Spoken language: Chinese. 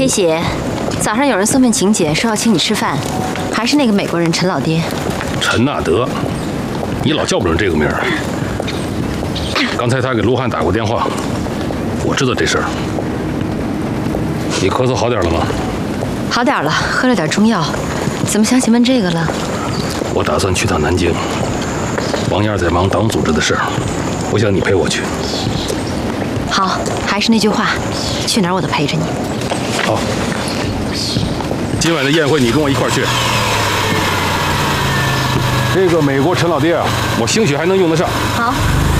K 姐，早上有人送面请柬，说要请你吃饭，还是那个美国人陈老爹。 陈纳德，你老叫不准这个名儿。刚才他给卢汉打过电话，我知道这事儿。你咳嗽好点了吗？ 好点了，喝了点中药。怎么想起问这个了？ 我打算去趟南京，王燕在忙党组织的事儿，我想你陪我去。 好，还是那句话，去哪儿我都陪着你。 好，今晚的宴会你跟我一块儿去。这个美国陈老爹啊，我兴许还能用得上。 好。